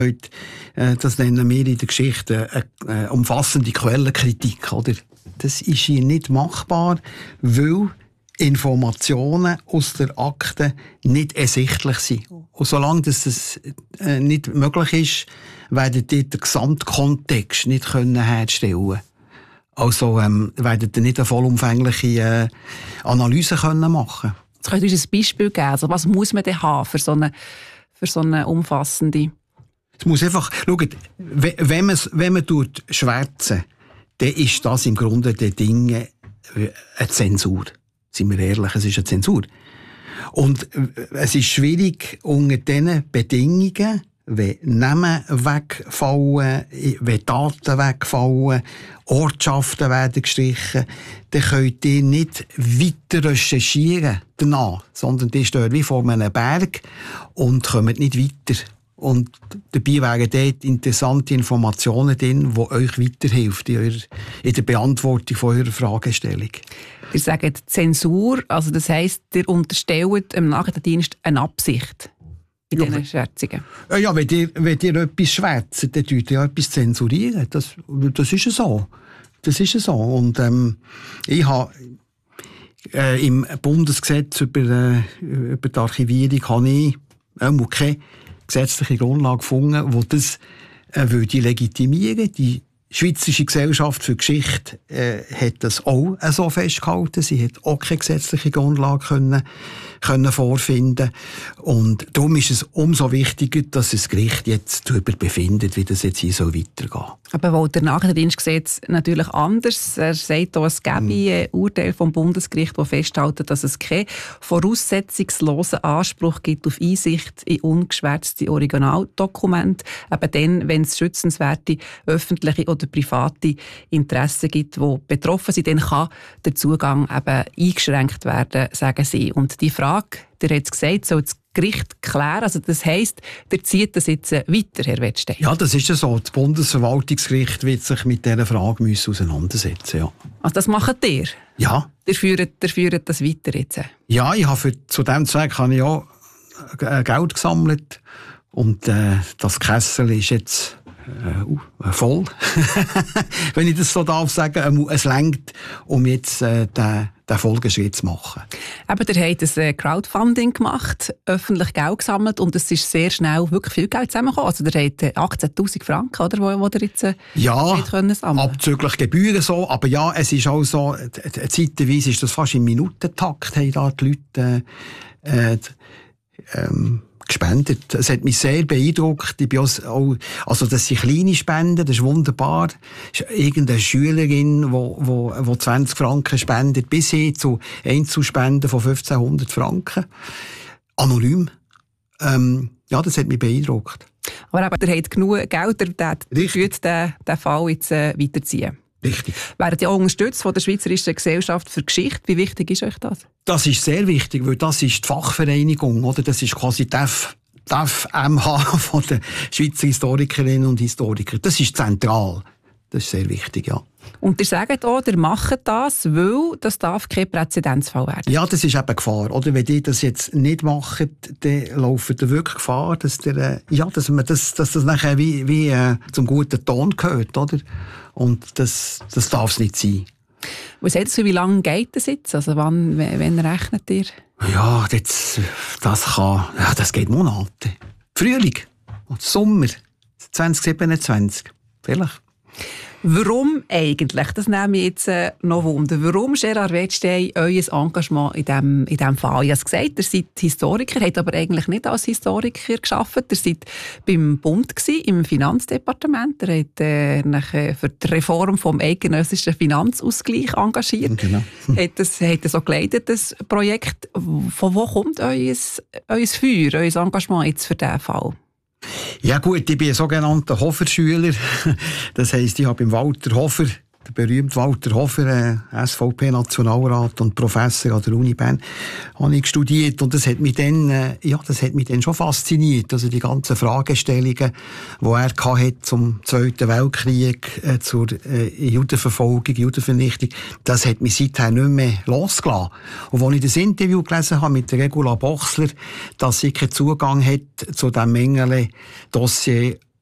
Das nennen wir in der Geschichte eine umfassende Quellenkritik. Oder? Das ist hier nicht machbar, weil Informationen aus der Akte nicht ersichtlich sind. Und solange das nicht möglich ist, werden die den Gesamtkontext nicht herstellen können. Also werden ihr nicht eine vollumfängliche Analyse machen können. Jetzt könnt ihr uns ein Beispiel geben. Also was muss man denn haben für so eine umfassende? Es muss einfach, schaut, wenn man schwärzen, dann ist das im Grunde der Dinge eine Zensur. Sind wir ehrlich, es ist eine Zensur. Und es ist schwierig unter diesen Bedingungen, wenn Namen wegfallen, wenn Daten wegfallen, Ortschaften werden gestrichen, dann könnt ihr nicht weiter recherchieren danach, sondern ihr steht wie vor einem Berg und kommt nicht weiter. Und dabei wären dort interessante Informationen drin, die euch weiterhelfen in der Beantwortung von eurer Fragestellung. Ihr sagt Zensur, also das heisst, ihr unterstellt im Nachrichtendienst eine Absicht in diesen Schätzungen. Ja, wenn ihr etwas schwärzt, dann tut ihr etwas zensurieren. Das ist ja so. Das ist ja so. Und ich habe im Bundesgesetz über die Archivierung habe ich keine gesetzliche Grundlage gefunden, die das legitimieren. Die Schweizerische Gesellschaft für Geschichte hat das auch so festgehalten. Sie hat auch keine gesetzliche Grundlage können vorfinden. Und darum ist es umso wichtiger, dass das Gericht jetzt darüber befindet, wie das jetzt hier so weitergeht. Aber weil der Nachrichtendienst sieht es natürlich anders. Er sagt auch, es gäbe ein Urteil vom Bundesgericht, das festhält, dass es keinen voraussetzungslosen Anspruch gibt auf Einsicht in ungeschwärzte Originaldokumente. Eben dann, wenn es schützenswerte öffentliche oder private Interessen gibt, die betroffen sind, dann kann der Zugang eben eingeschränkt werden, sagen sie. Und die Frage, der hat es gesagt, soll das Gericht klären. Also das heisst, der zieht das jetzt weiter, Herr Wettstein. Ja, das ist ja so. Das Bundesverwaltungsgericht wird sich mit dieser Frage auseinandersetzen. Ja. Also das macht ihr? Ja. Ihr führt das weiter jetzt? Ja, zu diesem Zweck habe ich auch Geld gesammelt. Und das Kessel ist jetzt voll, wenn ich das so darf sagen. Es reicht, um jetzt den Folgeschritt zu machen. Aber ihr habt ein Crowdfunding gemacht, öffentlich Geld gesammelt und es ist sehr schnell wirklich viel Geld zusammengekommen. Also ihr habt 18'000 Franken, oder, wo ihr jetzt können sammeln. Abzüglich Gebühren so, aber ja, es ist auch so, zeitweise ist das fast im Minutentakt, haben da die Leute gespendet. Es hat mich sehr beeindruckt. Ich bin auch, also das sind kleine Spenden, das ist wunderbar. Das ist irgendeine Schülerin, die 20 Franken spendet, bis hin zu Einzelspenden von 1500 Franken. Anonym. Ja, das hat mich beeindruckt. Aber eben, ihr habt genug Geld, der führt den Fall jetzt weiterziehen. Richtig. Werden ihr auch unterstützt von der Schweizerischen Gesellschaft für Geschichte? Wie wichtig ist euch das? Das ist sehr wichtig, weil das ist die Fachvereinigung, oder? Das ist quasi die FMH von den Schweizer Historikerinnen und Historiker. Das ist zentral. Das ist sehr wichtig, ja. Und ihr sagt auch, ihr macht das, weil das darf kein Präzedenzfall werden. Ja, das ist eben Gefahr, oder? Wenn ihr das jetzt nicht macht, dann laufen ihr wirklich Gefahr, dass das nachher wie zum guten Ton gehört, oder? Und das darf es nicht sein. Was sagt ihr, wie lange geht das jetzt? Also wann rechnet ihr? Ja, das geht Monate. Frühling und Sommer 2027, vielleicht. Warum eigentlich? Das nehme ich jetzt noch wunder. Warum, Gerard Wettstein, euer Engagement in diesem Fall? Ich habe es gesagt, ihr seid Historiker, habt aber eigentlich nicht als Historiker gearbeitet. Ihr seid beim Bund gewesen, im Finanzdepartement. Ihr habt euch für die Reform vom eidgenössischen Finanzausgleich engagiert. Genau. Habt das so geleitet, das Projekt. Von wo kommt euer Feuer, euer Engagement jetzt für diesen Fall? Ja gut, ich bin ein sogenannter Hofer-Schüler. Das heisst, ich habe beim Walter Hofer, der berühmte Walter Hofer, SVP-Nationalrat und Professor an der Uni Bern, habe ich studiert. Und das hat mich dann schon fasziniert. Also die ganzen Fragestellungen, die er hatte zum Zweiten Weltkrieg, zur Judenverfolgung, Judenvernichtung, das hat mich seither nicht mehr losgelassen. Und als ich das Interview gelesen habe mit der Regula Bochsler, dass sie keinen Zugang hat zu diesem Mengele-Dossier,